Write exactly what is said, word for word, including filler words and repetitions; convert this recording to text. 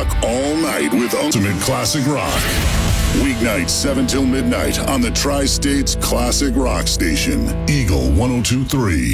rock all night with Ultimate Classic Rock. Weeknights seven till midnight on the Tri-States Classic Rock Station, Eagle one oh two point three.